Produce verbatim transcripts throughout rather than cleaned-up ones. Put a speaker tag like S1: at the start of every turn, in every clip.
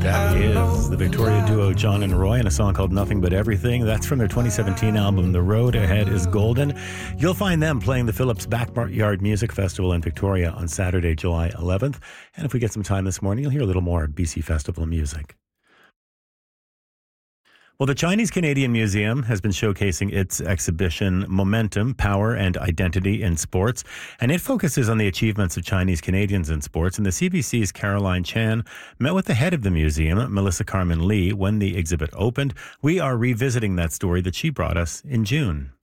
S1: That is the Victoria duo John and Roy and a song called Nothing But Everything. That's from their twenty seventeen album, The Road Ahead is Golden. You'll find them playing the Phillips Backyard Music Festival in Victoria on Saturday, July eleventh. And if we get some time this morning, you'll hear a little more B C Festival music. Well, the Chinese-Canadian Museum has been showcasing its exhibition Momentum, Power and Identity in Sports, and it focuses on the achievements of Chinese Canadians in sports. And the C B C's Caroline Chan met with the head of the museum, Melissa Carmen Lee, when the exhibit opened. We are revisiting that story that she brought us in June.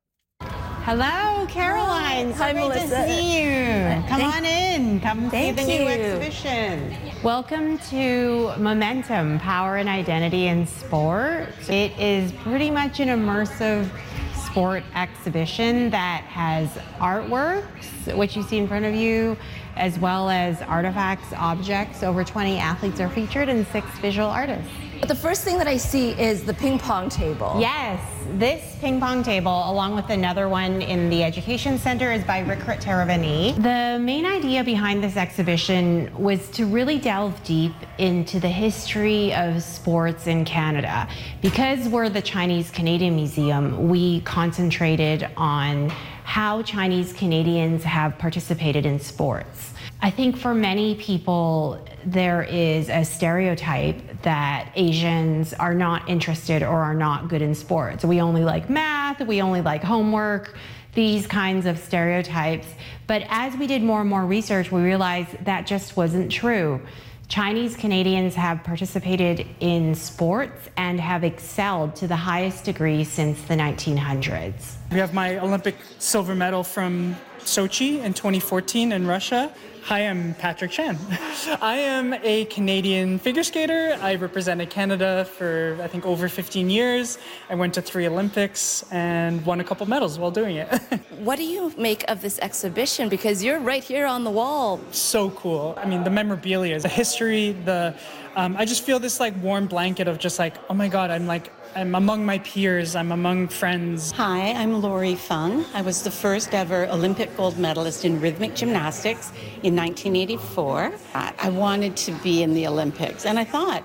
S2: Hello, Caroline. So
S3: Hi,
S2: great
S3: Melissa.
S2: to see you. Come
S3: Thank-
S2: on in. Come see
S3: Thank
S2: the new
S3: you.
S2: exhibition. Welcome to Momentum, Power and Identity in Sport. It is pretty much an immersive sport exhibition that has artworks, which you see in front of you, as well as artifacts, objects. Over twenty athletes are featured and six visual artists.
S3: But the first thing that I see is the ping pong table.
S2: Yes, this ping pong table, along with another one in the Education Center, is by Rikrit Teravani. The main idea behind this exhibition was to really delve deep into the history of sports in Canada. Because we're the Chinese Canadian Museum, we concentrated on how Chinese Canadians have participated in sports. I think for many people, there is a stereotype that Asians are not interested or are not good in sports. We only like math, we only like homework, these kinds of stereotypes. But as we did more and more research, we realized that just wasn't true. Chinese Canadians have participated in sports and have excelled to the highest degree since the nineteen hundreds.
S4: We have my Olympic silver medal from Sochi in twenty fourteen in Russia. Hi, I'm Patrick Chan. I am a Canadian figure skater. I represented Canada for, I think, over fifteen years. I went to three Olympics and won a couple medals while doing it.
S3: What do you make of this exhibition? Because you're right here on the wall.
S4: So cool. I mean, the memorabilia, the history, the um, I just feel this like warm blanket of just like, oh my God, I'm like, I'm among my peers, I'm among friends.
S5: Hi, I'm Lori Fung. I was the first ever Olympic gold medalist in rhythmic gymnastics in nineteen eighty-four. I I wanted to be in the Olympics, and I thought,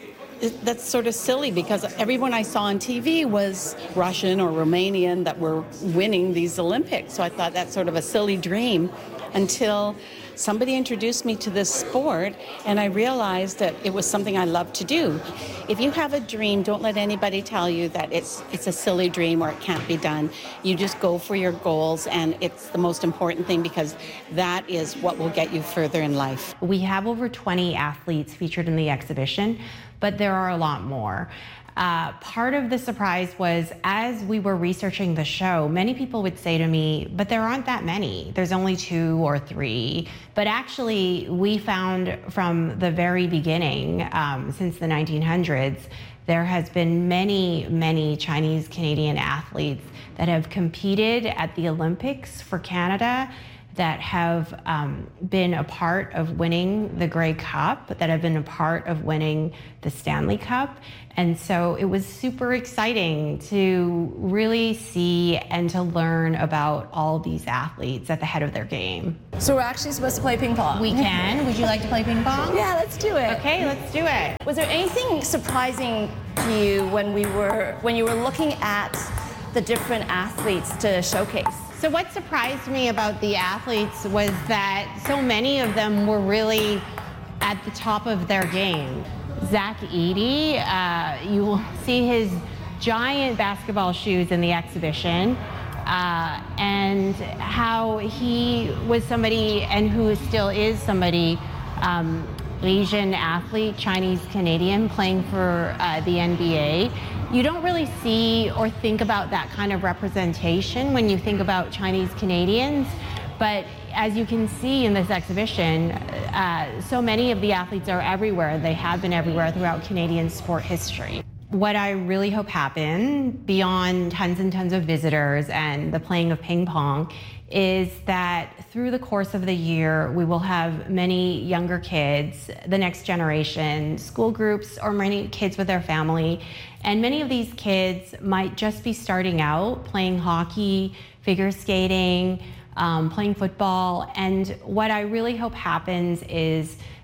S5: that's sort of silly because everyone I saw on T V was Russian or Romanian that were winning these Olympics. So I thought that's sort of a silly dream until somebody introduced me to this sport and I realized that it was something I loved to do. If you have a dream, don't let anybody tell you that it's it's a silly dream or it can't be done. You just go for your goals, and it's the most important thing because that is what will get you further in life.
S2: We have over twenty athletes featured in the exhibition, but there are a lot more. Uh, part of the surprise was as we were researching the show, many people would say to me, but there aren't that many. There's only two or three. But actually, we found from the very beginning, um, since the nineteen hundreds, there has been many, many Chinese Canadian athletes that have competed at the Olympics for Canada, that have um, been a part of winning the Grey Cup, that have been a part of winning the Stanley Cup. And so it was super exciting to really see and to learn about all these athletes at the head of their game.
S3: So we're actually supposed to play ping pong.
S2: We can. Would you like to play ping pong?
S3: Yeah, let's do it.
S2: Okay, let's do it.
S3: Was there anything surprising to you when we were when you were looking at the different athletes to showcase?
S2: So what surprised me about the athletes was that so many of them were really at the top of their game. Zach Edey, uh, you will see his giant basketball shoes in the exhibition, uh, and how he was somebody, and who still is somebody, um, Asian athlete, Chinese Canadian, playing for uh, the N B A. You don't really see or think about that kind of representation when you think about Chinese Canadians, but as you can see in this exhibition, uh, so many of the athletes are everywhere. They have been everywhere throughout Canadian sport history. What I really hope happens, beyond tons and tons of visitors and the playing of ping pong, is that through the course of the year, we will have many younger kids, the next generation, school groups, or many kids with their family. And many of these kids might just be starting out playing hockey, figure skating, um, playing football. And what I really hope happens is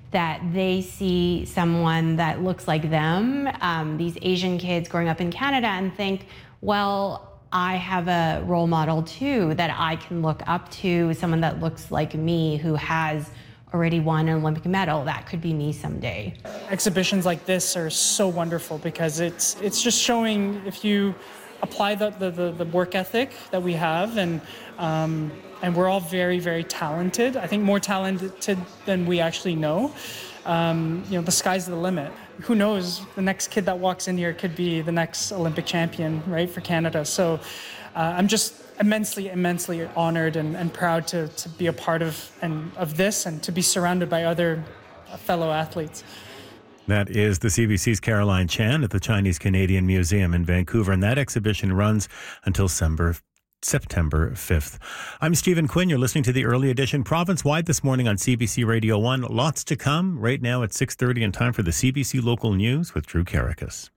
S2: that they see someone that looks like them, um, these Asian kids growing up in Canada, and think, well, I have a role model too that I can look up to, someone that looks like me who has already won an Olympic medal. That could be me someday.
S4: Exhibitions like this are so wonderful because it's it's just showing if you apply the, the, the, the work ethic that we have, and um, and we're all very, very talented. I think more talented than we actually know. Um, you know, the sky's the limit. Who knows, the next kid that walks in here could be the next Olympic champion, right, for Canada. So uh, I'm just immensely, immensely honored and, and proud to, to be a part of and of this and to be surrounded by other fellow athletes.
S1: That is the C B C's Caroline Chan at the Chinese Canadian Museum in Vancouver, and that exhibition runs until September September fifth. I'm Stephen Quinn. You're listening to the Early Edition Province-wide this morning on C B C Radio one. Lots to come right now at six thirty, and time for the C B C Local News with Drew Karakas.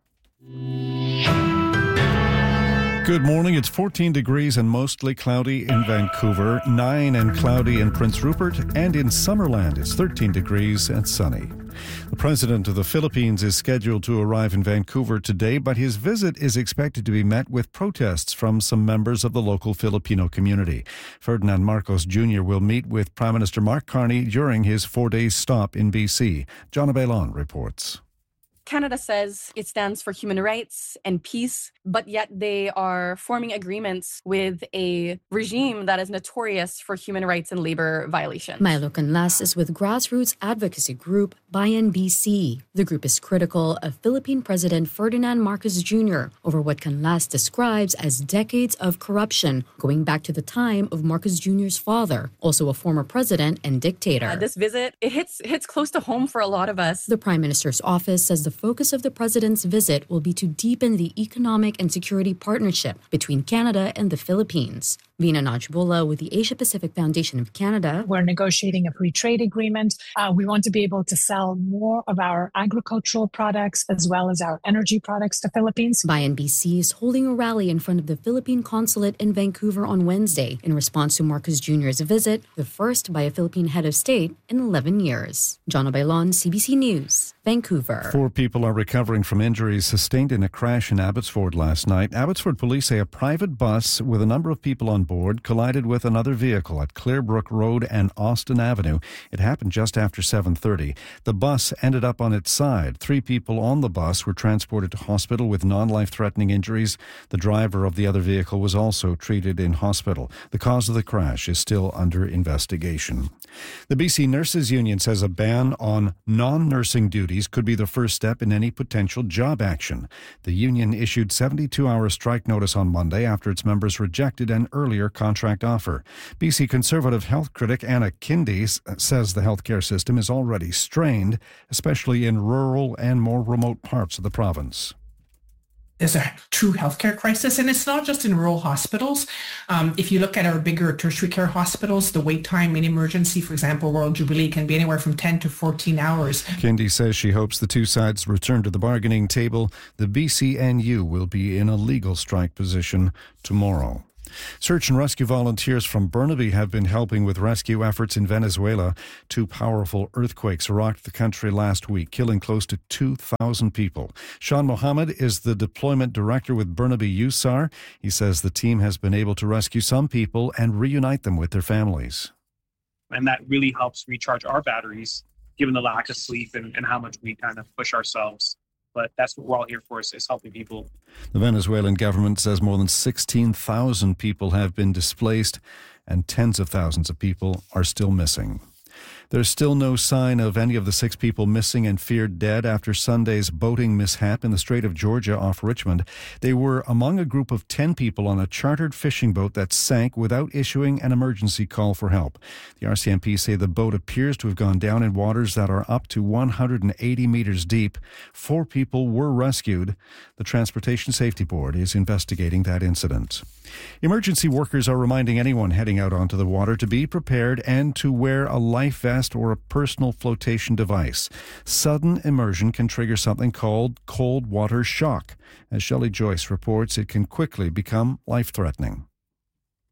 S6: Good morning. It's fourteen degrees and mostly cloudy in Vancouver, nine and cloudy in Prince Rupert, and in Summerland it's thirteen degrees and sunny. The President of the Philippines is scheduled to arrive in Vancouver today, but his visit is expected to be met with protests from some members of the local Filipino community. Ferdinand Marcos Junior will meet with Prime Minister Mark Carney during his four-day stop in B C. John Abelon reports.
S7: Canada says it stands for human rights and peace, but yet they are forming agreements with a regime that is notorious for human rights and labor violations.
S8: Milo Canlas is with grassroots advocacy group Bayan B C. The group is critical of Philippine President Ferdinand Marcos Junior over what Canlas describes as decades of corruption, going back to the time of Marcos Junior's father, also a former president and dictator.
S7: Uh, this visit, it hits, hits close to home for a lot of us.
S8: The Prime Minister's office says the focus of the president's visit will be to deepen the economic and security partnership between Canada and the Philippines. Vina Najbullah with the Asia Pacific Foundation of Canada.
S9: We're negotiating a free trade agreement. Uh, we want to be able to sell more of our agricultural products as well as our energy products to Philippines.
S8: Bayan B C is holding a rally in front of the Philippine consulate in Vancouver on Wednesday in response to Marcos Junior's visit, the first by a Philippine head of state in eleven years. John Bailon, C B C News, Vancouver.
S6: Four people are recovering from injuries sustained in a crash in Abbotsford last night. Abbotsford police say a private bus with a number of people on board collided with another vehicle at Clearbrook Road and Austin Avenue. It happened just after seven thirty. The bus ended up on its side. Three people on the bus were transported to hospital with non-life-threatening injuries. The driver of the other vehicle was also treated in hospital. The cause of the crash is still under investigation. The B C Nurses Union says a ban on non-nursing duties could be the first step in any potential job action. The union issued seventy-two hour strike notice on Monday after its members rejected an earlier contract offer. B C Conservative health critic Anna Kindy says the healthcare system is already strained, especially in rural and more remote parts of the province.
S10: There's a true healthcare crisis, and it's not just in rural hospitals. Um, if you look at our bigger tertiary care hospitals, the wait time in emergency, for example, Royal Jubilee, can be anywhere from ten to fourteen hours.
S6: Kindy says she hopes the two sides return to the bargaining table. The B C N U will be in a legal strike position tomorrow. Search and rescue volunteers from Burnaby have been helping with rescue efforts in Venezuela. Two powerful earthquakes rocked the country last week, killing close to two thousand people. Sean Mohammed is the deployment director with Burnaby U S A R. He says the team has been able to rescue some people and reunite them with their families.
S11: And that really helps recharge our batteries, given the lack of sleep and, and how much we kind of push ourselves. But that's what we're all here for, is, is helping people.
S6: The Venezuelan government says more than sixteen thousand people have been displaced and tens of thousands of people are still missing. There's still no sign of any of the six people missing and feared dead after Sunday's boating mishap in the Strait of Georgia off Richmond. They were among a group of ten people on a chartered fishing boat that sank without issuing an emergency call for help. The R C M P say the boat appears to have gone down in waters that are up to one hundred eighty meters deep. Four people were rescued. The Transportation Safety Board is investigating that incident. Emergency workers are reminding anyone heading out onto the water to be prepared and to wear a life vest or a personal flotation device. Sudden immersion can trigger something called cold water shock. As Shelley Joyce reports, it can quickly become life-threatening.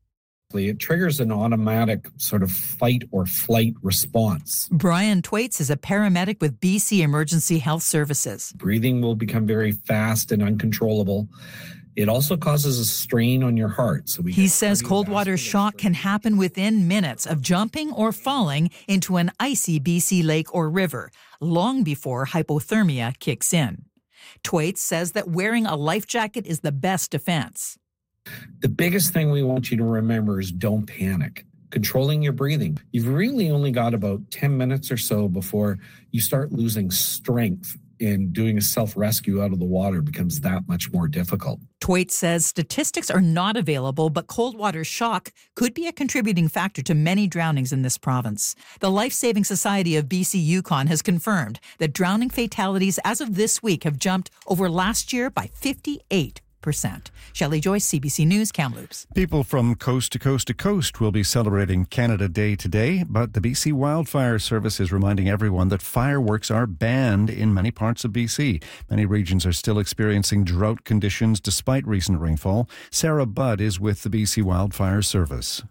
S12: It triggers an automatic sort of fight or flight response.
S13: Brian Twaits is a paramedic with B C Emergency Health Services.
S12: Breathing will become very fast and uncontrollable. It also causes a strain on your heart. So we
S13: he says cold water shock can happen within minutes of jumping or falling into an icy B C lake or river, long before hypothermia kicks in. Twaits says that wearing a life jacket is the best defense.
S12: The biggest thing we want you to remember is don't panic. Controlling your breathing. You've really only got about ten minutes or so before you start losing strength, and doing a self-rescue out of the water becomes that much more difficult.
S13: Twaits says statistics are not available, but cold water shock could be a contributing factor to many drownings in this province. The Life Saving Society of B C Yukon has confirmed that drowning fatalities as of this week have jumped over last year by fifty-eight percent. Shelley Joyce, C B C News, Kamloops.
S6: People from coast to coast to coast will be celebrating Canada Day today, but the B C Wildfire Service is reminding everyone that fireworks are banned in many parts of B C. Many regions are still experiencing drought conditions despite recent rainfall. Sarah Budd is with the B C Wildfire Service.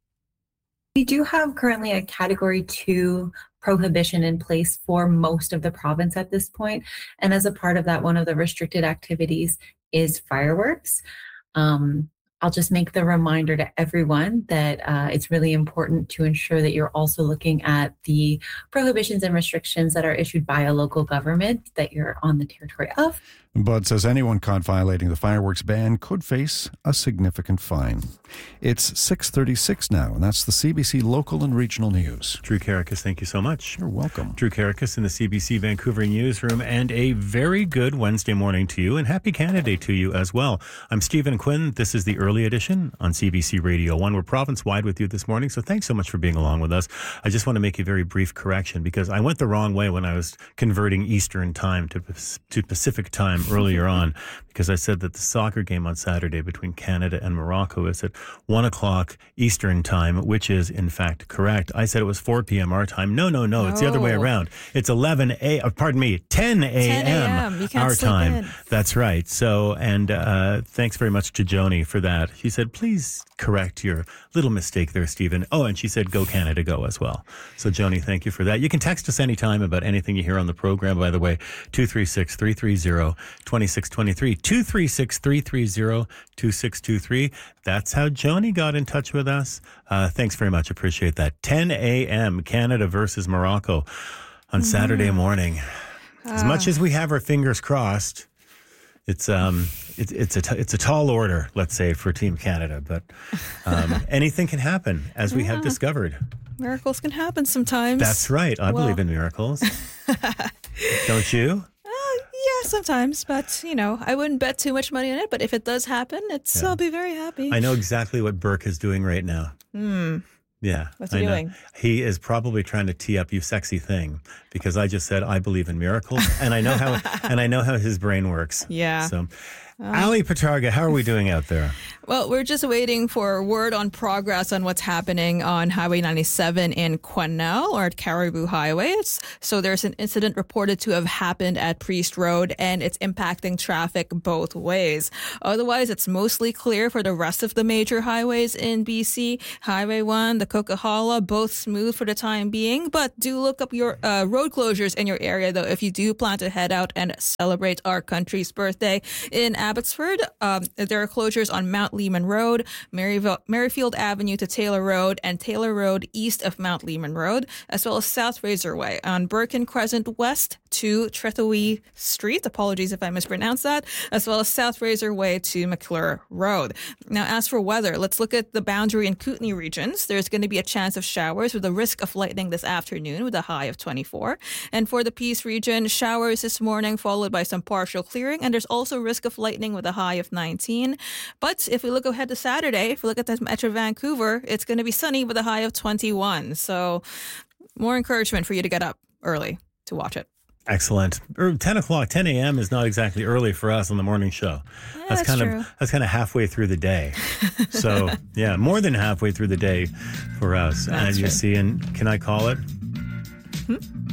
S14: We do have currently a Category two prohibition in place for most of the province at this point. And as a part of that, one of the restricted activities is fireworks. Um, I'll just make the reminder to everyone that uh, it's really important to ensure that you're also looking at the prohibitions and restrictions that are issued by a local government that you're on the territory of.
S6: Bud says anyone caught violating the fireworks ban could face a significant fine. It's six thirty-six now, and that's the C B C local and regional news.
S1: Drew Karakis, thank you so much.
S6: You're welcome.
S1: Drew Karakis in the C B C Vancouver newsroom, and a very good Wednesday morning to you, and happy Canada Day to you as well. I'm Stephen Quinn. This is the early edition on C B C Radio one. We're province-wide with you this morning, so thanks so much for being along with us. I just want to make a very brief correction because I went the wrong way when I was converting Eastern time to, to Pacific time earlier on, because I said that the soccer game on Saturday between Canada and Morocco is at one o'clock Eastern time, which is in fact correct. I said it was four p.m. our time. No, no, no, no. It's the other way around. It's eleven a.m. Pardon me, ten a.m. our time. In. That's right. So, and uh, thanks very much to Joni for that. She said, please correct your little mistake there, Stephen. Oh, and she said, go Canada, go as well. So, Joni, thank you for that. You can text us anytime about anything you hear on the program, by the way, two three six, three three zero, two six two three, two three six, three three zero, two six two three. That's how Joni got in touch with us. Uh, thanks very much. Appreciate that. ten a.m. Canada versus Morocco on mm. Saturday morning. As uh. much as we have our fingers crossed, it's um, it, it's a t- it's a tall order, let's say, for Team Canada. But um, anything can happen, as we yeah. have discovered.
S15: Miracles can happen sometimes.
S1: That's right. I well. believe in miracles. Don't you?
S15: Yeah, sometimes, but, you know, I wouldn't bet too much money on it, but if it does happen, it's yeah. I'll be very happy.
S1: I know exactly what Burke is doing right now.
S15: Hmm.
S1: Yeah.
S15: What's he
S1: I know.
S15: doing?
S1: He is probably trying to tee up you sexy thing, because I just said I believe in miracles, and I know how and I know how his brain works.
S15: Yeah.
S1: So Um, Ali Patarga, how are we doing out there?
S15: Well, we're just waiting for word on progress on what's happening on Highway ninety-seven in Quesnel or at Caribou Highway. So there's an incident reported to have happened at Priest Road, and it's impacting traffic both ways. Otherwise, it's mostly clear for the rest of the major highways in B C. Highway one, the Coquihalla, both smooth for the time being, but do look up your uh, road closures in your area, though, if you do plan to head out and celebrate our country's birthday. In Abbotsford, um, there are closures on Mount Lehman Road, Maryville, Merrifield Avenue to Taylor Road, and Taylor Road east of Mount Lehman Road, as well as South Fraser Way on Birkin Crescent west to Trethewey Street. Apologies if I mispronounced that, as well as South Fraser Way to McClure Road. Now, as for weather, let's look at the Boundary and Kootenay regions. There's going to be a chance of showers with a risk of lightning this afternoon with a high of twenty-four. And for the Peace region, showers this morning followed by some partial clearing, and there's also risk of lightning with a high of nineteen. But if we look ahead to Saturday, if we look at the Metro Vancouver, it's going to be sunny with a high of twenty-one. So more encouragement for you to get up early to watch it.
S1: Excellent. ten o'clock, ten a.m. is not exactly early for us on the morning show.
S15: Yeah,
S1: that's,
S15: that's
S1: kind
S15: true.
S1: of that's kind of halfway through the day. So yeah, more than halfway through the day for us.
S15: That's
S1: and you
S15: true.
S1: see, and can I call it?
S15: Hmm?